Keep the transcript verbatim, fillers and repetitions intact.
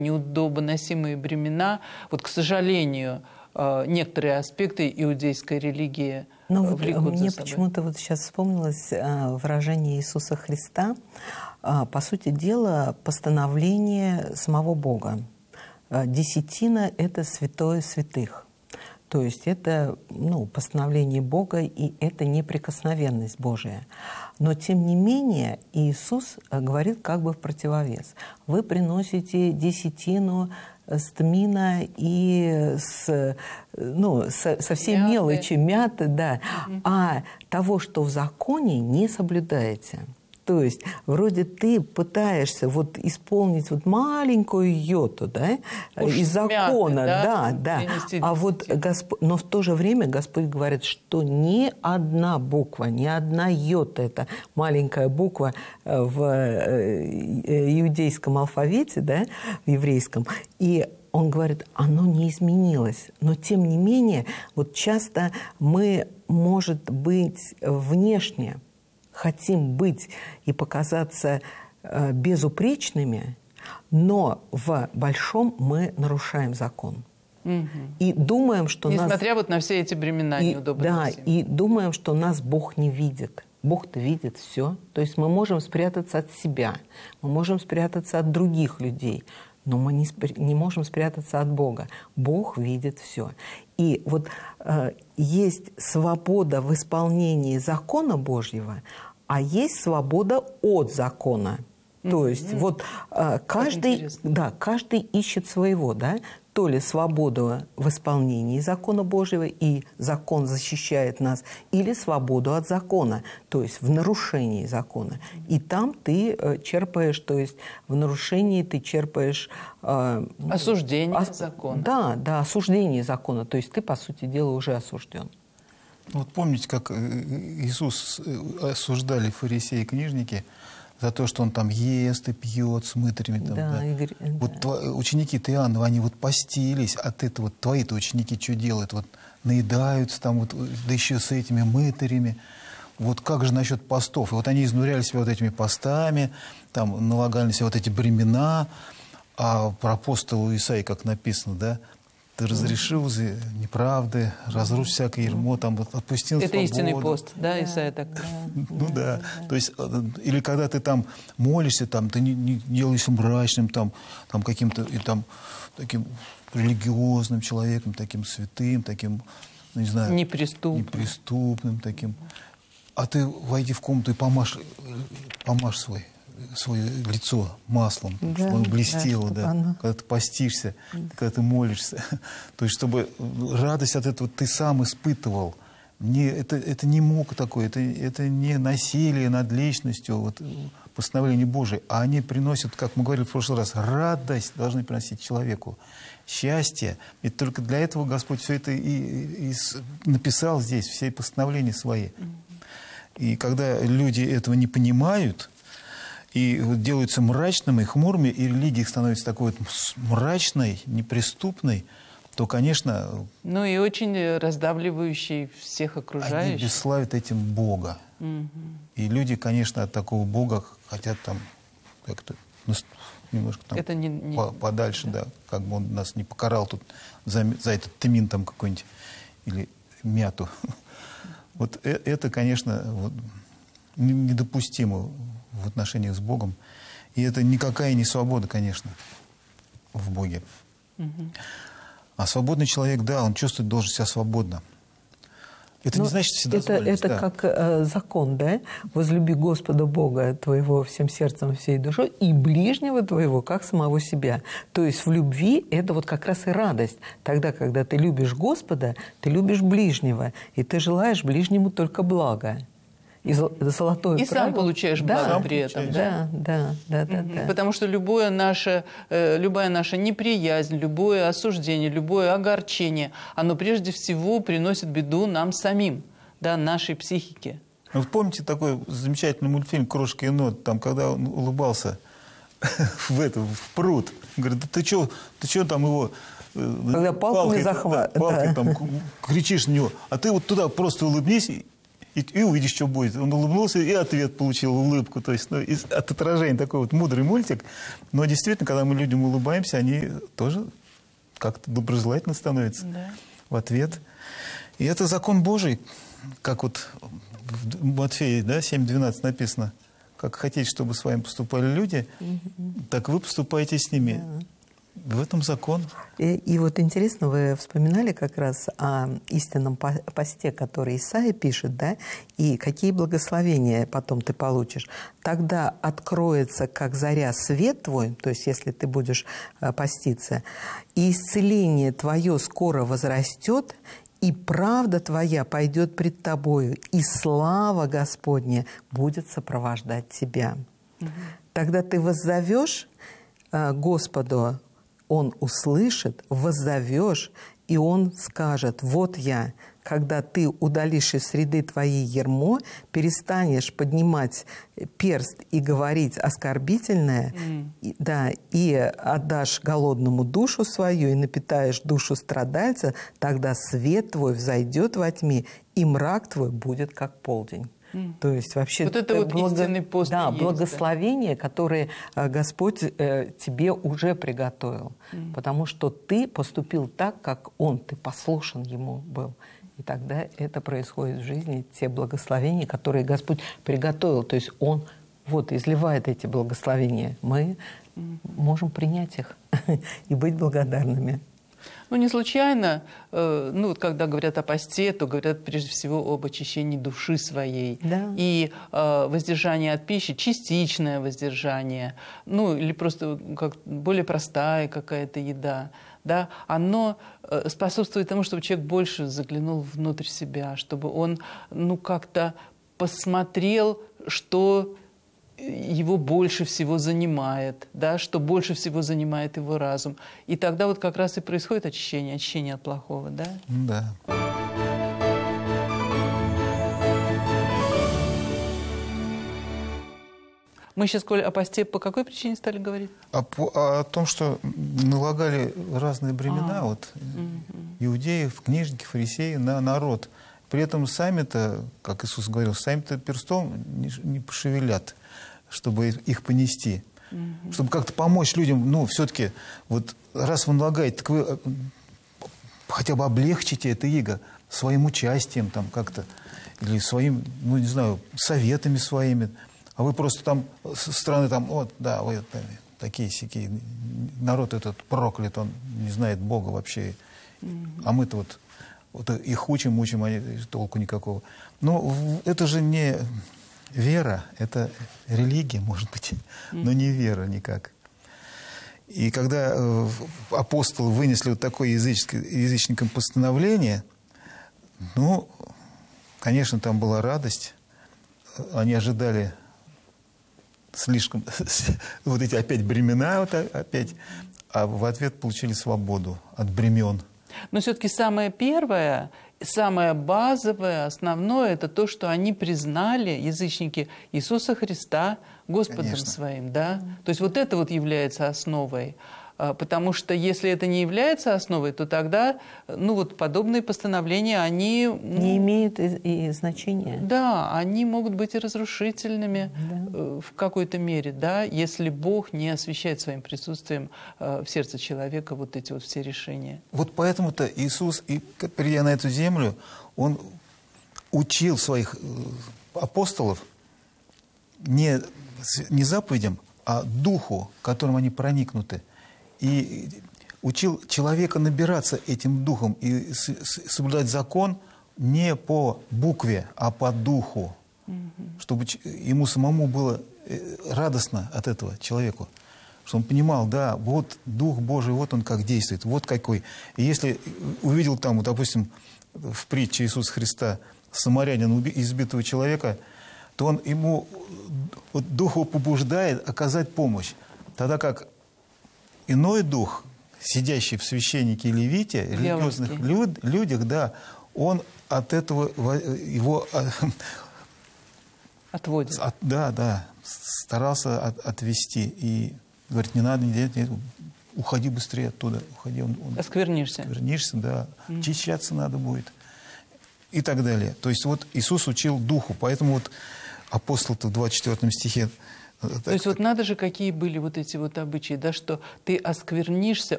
неудобоносимые бремена. Вот, к сожалению, некоторые аспекты иудейской религии Но вот влекут мне за собой. почему-то вот сейчас вспомнилось выражение Иисуса Христа, по сути дела, постановление самого Бога. Десятина – это святое святых. То есть это, ну, постановление Бога, и это неприкосновенность Божия. Но, тем не менее, Иисус говорит как бы в противовес. Вы приносите десятину с тмина и с, ну, со, со всей мяты. мелочи, мяты, да, угу. А того, что в законе, не соблюдаете. То есть вроде ты пытаешься вот исполнить вот маленькую йоту, да, Уж из закона, мяты, да, да. да. А вот Господь, но в то же время Господь говорит, что ни одна буква, ни одна йота, это маленькая буква в иудейском алфавите, да, в еврейском, и он говорит, оно не изменилось. Но, тем не менее, вот часто мы, может быть, внешне хотим быть и показаться э, безупречными, но в большом мы нарушаем закон. Угу. И думаем, что Несмотря нас... вот на все эти бремена и, неудобные. Да, и думаем, что нас Бог не видит. Бог-то видит все. То есть мы можем спрятаться от себя, мы можем спрятаться от других людей, но мы не, спр... не можем спрятаться от Бога. Бог видит все. И вот э, есть свобода в исполнении закона Божьего, а есть свобода от закона. Mm-hmm. То есть вот э, каждый, да, каждый ищет своего, да, то ли свободу в исполнении закона Божьего, и закон защищает нас, или свободу от закона, то есть в нарушении закона. И там ты э, черпаешь, то есть в нарушении ты черпаешь... Э, осуждение ос, закона. Да, да, осуждение закона, то есть ты, по сути дела, уже осужден. Вот помните, как Иисус осуждали фарисеи и книжники за то, что он там ест и пьет с мытарями. Там, да, да. Игорь, вот да. Ученики-то Иоанна, они вот постились от этого. Вот твои-то ученики что делают? Вот наедаются там, вот, да еще с этими мытарями. Вот как же насчет постов? И вот они изнуряли себя вот этими постами, там налагали на себя вот эти бремена. А про апостола Исаии, как написано, да? Ты разрешил за неправды, разрушь всякое ермо, там вот отпустил это свободу. Истинный пост, да, Исаия так? Да, ну да. да, да. То есть, или когда ты там молишься, там, ты не, не делаешься мрачным, там, там каким-то и там таким религиозным человеком, таким святым, таким, ну, не знаю, неприступным. неприступным таким. А ты войди в комнату и помажь, помажь свой. свое лицо маслом, да, чтобы оно блестело, да, да. Оно... когда ты постишься, да. Когда ты молишься. То есть, чтобы радость от этого ты сам испытывал. Не, это, это не мука такое, это, это не насилие над личностью, вот, постановление Божие, а они приносят, как мы говорили в прошлый раз, радость должны приносить человеку, счастье. Ведь только для этого Господь все это и, и, и написал здесь, все постановления свои. И когда люди этого не понимают, и вот делаются мрачными, хмурыми, и религия их становится такой вот мрачной, неприступной, то, конечно... Ну и очень раздавливающий всех окружающих. Они бесславят этим Бога. Угу. И люди, конечно, от такого Бога хотят там как-то немножко там это не, не... По, подальше, да. да, как бы он нас не покарал тут за, за этот тмин там какой-нибудь, или мяту. Вот это, конечно, вот, недопустимо в отношениях с Богом. И это никакая не свобода, конечно, в Боге. Угу. А свободный человек, да, он чувствует, должен себя свободно. Это Но не значит всегда это, это да. как э, закон, да? Возлюби Господа Бога твоего всем сердцем, всей душой, и ближнего твоего, как самого себя. То есть в любви это вот как раз и радость. Тогда, когда ты любишь Господа, ты любишь ближнего, и ты желаешь ближнему только блага. И золотое и правило. сам получаешь благо да, при этом. Да, да, да, да, угу. да. Потому что любое наше, любая наша неприязнь, любое осуждение, любое огорчение, оно прежде всего приносит беду нам самим, да, нашей психике. Вы помните такой замечательный мультфильм «Крошка енот», там, когда он улыбался в, это, в пруд? Говорит, да ты что ты что там его... Когда палками захват. Да, палкой да. там кричишь на него, а ты вот туда просто улыбнись, и, и увидишь, что будет. Он улыбнулся и ответ получил, улыбку. То есть ну, из, от отражения такой вот мудрый мультик. Но действительно, когда мы людям улыбаемся, они тоже как-то доброжелательно становятся да. в ответ. И это закон Божий, как вот в Матфея да, семь двенадцать написано. Как хотите, чтобы с вами поступали люди, mm-hmm. так вы поступаете с ними. Yeah. В этом закон. И, и вот интересно, вы вспоминали как раз о истинном посте, который Исаия пишет, да, и какие благословения потом ты получишь. Тогда откроется, как заря, свет твой, то есть если ты будешь поститься, и исцеление твое скоро возрастет, и правда твоя пойдет пред тобою, и слава Господня будет сопровождать тебя. Угу. Тогда ты воззовешь Господу, Он услышит, воззовешь, и Он скажет: вот я. Когда ты удалишь из среды твоей ярмо, перестанешь поднимать перст и говорить оскорбительное, mm. и, да, и отдашь голодному душу свою, и напитаешь душу страдальца, тогда свет твой взойдет во тьме, и мрак твой будет как полдень. Mm. То есть вообще вот это вот благо... истинный пост да, есть, благословение, да? Которое Господь э, тебе уже приготовил, mm. потому что ты поступил так, как Он, ты послушен Ему был. И тогда это происходит в жизни, те благословения, которые Господь приготовил. То есть Он вот изливает эти благословения. Мы mm. можем принять их и быть благодарными. Ну, не случайно, э, ну, вот когда говорят о посте, то говорят прежде всего об очищении души своей. Да. И э, воздержание от пищи, частичное воздержание, ну, или просто как более простая какая-то еда, да, оно э, способствует тому, чтобы человек больше заглянул внутрь себя, чтобы он, ну, как-то посмотрел, что его больше всего занимает, да, что больше всего занимает его разум. И тогда вот как раз и происходит очищение, очищение от плохого, да? Да. Мы сейчас, Коль, о посте по какой причине стали говорить? О, о том, что налагали разные бремена, а, вот, угу. иудеев, книжники, фарисеи на народ. При этом сами-то, как Иисус говорил, сами-то перстом не, не пошевелят, чтобы их понести. Mm-hmm. Чтобы как-то помочь людям, ну, все-таки, вот раз вы налагаете, так вы хотя бы облегчите это иго своим участием там как-то, или своим, ну, не знаю, советами своими. А вы просто там со стороны там, вот, да, вы такие-сякие, народ этот проклят, он не знает Бога вообще. Mm-hmm. А мы-то вот, вот их учим, учим, а толку никакого. Но это же не... Вера – это религия, может быть, но не вера никак. И когда э, апостолы вынесли вот такое язычникам постановление, ну, конечно, там была радость. Они ожидали слишком вот эти опять бремена, вот опять, а в ответ получили свободу от бремен. Но все-таки самое первое, самое базовое, основное, это то, что они признали, язычники, Иисуса Христа Господом Конечно. Своим. Да? То есть вот это вот является основой. Потому что если это не является основой, то тогда ну, вот подобные постановления, они... Не имеют и, и значения. Да, они могут быть и разрушительными да. в какой-то мере, да, если Бог не освящает своим присутствием в сердце человека вот эти вот все решения. Вот поэтому-то Иисус, и, придя на эту землю, Он учил своих апостолов не, не заповедям, а духу, которым они проникнуты. И учил человека набираться этим духом и соблюдать закон не по букве, а по духу. Mm-hmm. Чтобы ему самому было радостно от этого человеку. Чтобы он понимал, да, вот Дух Божий, вот он как действует, вот какой. И если увидел там, вот, допустим, в притче Иисуса Христа самарянин избитого человека, то он ему вот, духу побуждает оказать помощь. Тогда как иной дух, сидящий в священнике и левите, религиозных люд, людях, да, он от этого его отводит. От, да, да, старался от, отвести. И говорит, не надо, не делать, не, уходи быстрее оттуда. Уходи, он, он, осквернишься. Осквернишься, да. Mm. Очищаться надо будет. и так далее. То есть вот Иисус учил духу, поэтому вот апостол-то в двадцать четвёртом стихе. То есть вот надо же, какие были вот эти вот обычаи, да, что ты осквернишься